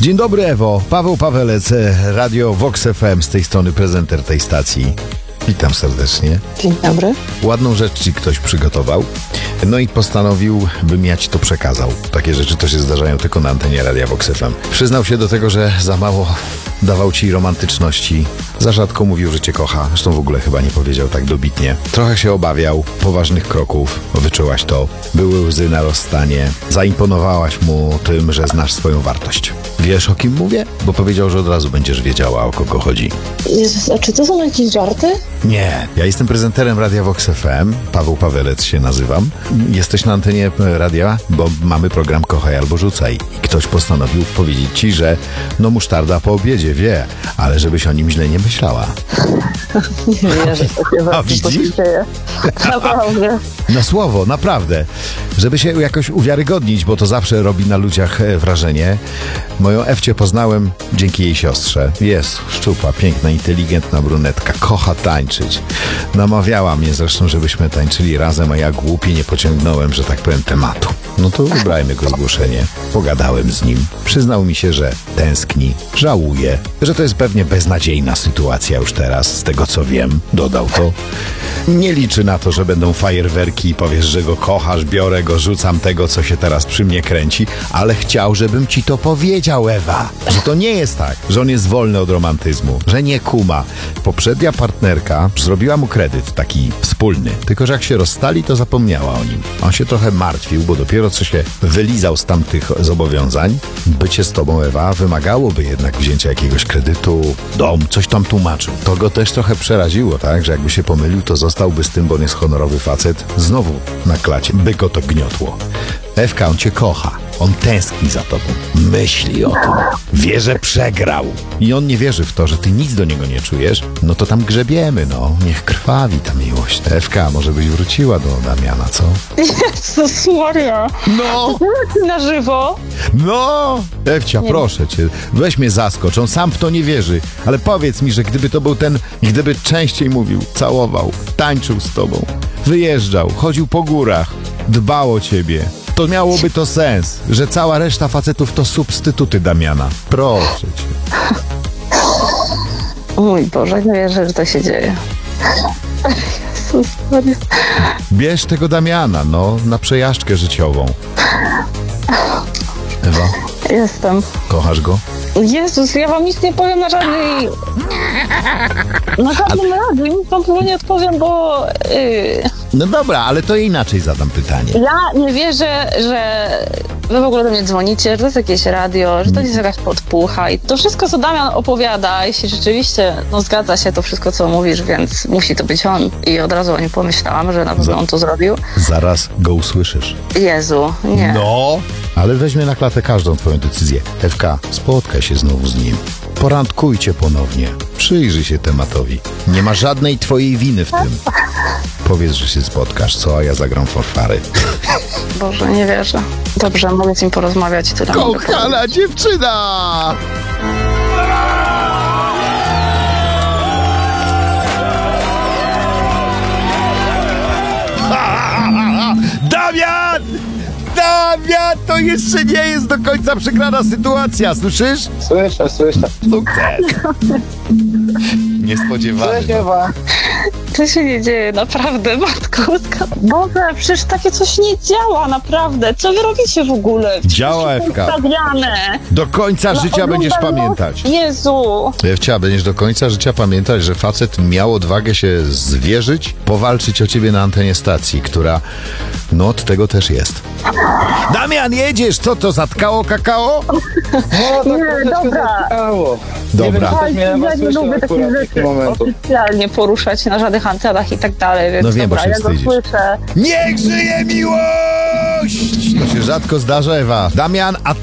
Dzień dobry, Ewo. Paweł Pawelec, Radio Vox FM, z tej strony prezenter tej stacji. Witam serdecznie. Dzień dobry. Ładną rzecz ci ktoś przygotował, no i postanowił, bym ja ci to przekazał. Takie rzeczy to się zdarzają tylko na antenie Radia Vox FM. Przyznał się do tego, że za mało dawał ci romantyczności, za rzadko mówił, że cię kocha. Zresztą w ogóle chyba nie powiedział tak dobitnie. Trochę się obawiał poważnych kroków, wyczułaś to. Były łzy na rozstanie. Zaimponowałaś mu tym, że znasz swoją wartość. Wiesz, o kim mówię? Bo powiedział, że od razu będziesz wiedziała, o kogo chodzi. Jezus, a czy to są jakieś żarty? Nie, ja jestem prezenterem Radia Vox FM, Paweł Pawelec się nazywam. Jesteś na antenie radia, bo mamy program Kochaj albo Rzucaj. I ktoś postanowił powiedzieć ci, że no musztarda po obiedzie, wie, ale żebyś o nim źle nie myślała. Nie wierzę, A widzisz? Naprawdę. Na słowo, naprawdę. Żeby się jakoś uwiarygodnić, bo to zawsze robi na ludziach wrażenie. Moją Ewcię poznałem dzięki jej siostrze. Jest szczupła, piękna, inteligentna brunetka. Kocha tańczyć. Namawiała mnie zresztą, żebyśmy tańczyli razem, a ja głupi nie pociągnąłem, że tak powiem, tematu. No to wybrałem jego zgłoszenie. Pogadałem z nim. Przyznał mi się, że tęskni, żałuje, że to jest pewnie beznadziejna sytuacja już teraz, z tego co wiem. Dodał to. Nie liczy na to, że będą fajerwerki i powiesz, że go kochasz, biorę go, rzucam tego, co się teraz przy mnie kręci, ale chciał, żebym ci to powiedział, Ewa, że to nie jest tak, że on jest wolny od romantyzmu, że nie kuma. Poprzednia partnerka zrobiła mu kredyt taki wspólny, tylko że jak się rozstali, to zapomniała o nim. On się trochę martwił, bo dopiero co się wylizał z tamtych zobowiązań, bycie z tobą, Ewa, wymagałoby jednak wzięcia jakiegoś kredytu, dom, coś tam tłumaczył. To go też trochę przeraziło, tak, że jakby się pomylił, to zostałby z tym, bo on jest honorowy facet, znowu na klacie, by go to gniotło. Ewka, on cię kocha. On tęskni za tobą. Myśli o tym. Wie, że przegrał. I on nie wierzy w to, że ty nic do niego nie czujesz. No to tam grzebiemy, no. Niech krwawi ta miłość. Ewka, może byś wróciła do Damiana, co? Jezus Maria. No! Na żywo? No! Ewcia, proszę cię, weź mnie zaskocz. On sam w to nie wierzy. Ale powiedz mi, że gdyby to był ten, gdyby częściej mówił, całował, tańczył z tobą, wyjeżdżał, chodził po górach, dbał o ciebie, to miałoby to sens, że cała reszta facetów to substytuty Damiana. Proszę cię. O mój Boże, nie wierzę, że to się dzieje. Jezus Maria. Bierz tego Damiana, no, na przejażdżkę życiową. Ewa, Jestem. kochasz go? Jezus, ja wam nic nie powiem na żadnej... Na żadnym radiu, nic wam tu nie odpowiem, bo... No dobra, ale to inaczej zadam pytanie. Ja nie wierzę, że wy w ogóle do mnie dzwonicie, że to jest jakieś radio, że to jest jakaś podpucha i to wszystko, co Damian opowiada, jeśli rzeczywiście, no zgadza się to wszystko, co mówisz, więc musi to być on. I od razu o nim pomyślałam, że na pewno on to zrobił. Zaraz go usłyszysz. Jezu, nie. No, ale weźmie na klatę każdą twoją decyzję. Ewka, spotkaj się znowu z nim. Porandkujcie ponownie. Przyjrzyj się tematowi. Nie ma żadnej twojej winy w tym. Powiedz, że się spotkasz, co? A ja zagram fanfary. Boże, nie wierzę. Dobrze, mogę z nim porozmawiać. Tyle mogę powiedzieć. Kochana dziewczyna! Damian! Damian, to jeszcze nie jest do końca przegrana sytuacja, słyszysz? Słyszę. Sukces! Niespodziewany. Cześć, Ewa. Co się nie dzieje, naprawdę, matko. Boże, przecież takie coś nie działa, naprawdę. Co wy robicie w ogóle? Działa, Ewka. Stawiane. Do końca życia będziesz pamiętać. Jezu. Ewcia, będziesz do końca życia pamiętać, że facet miał odwagę się zwierzyć, powalczyć o ciebie na antenie stacji, która, no, od tego też jest. Damian, jedziesz! Co to, zatkało kakao? No, tak Nie, dobra. zatkało. Dobra. Nie wiem, Ja czy nie lubię takich rzeczy oficjalnie poruszać na żadnych antenach i tak dalej, więc No wiem, bo dobra, się ja go wstydzisz. słyszę. Niech żyje miłość! To się rzadko zdarza, Ewa. Damian, a